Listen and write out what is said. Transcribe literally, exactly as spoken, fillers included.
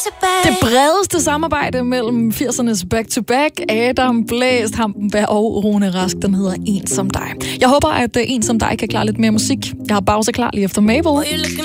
Det bredeste samarbejde mellem firsernes back-to-back, Adam Blæst, Hampenberg og Rune Rask, den hedder En som dig. Jeg håber, at En som dig kan klare lidt mere musik. Jeg har pause klar lige efter Mabel.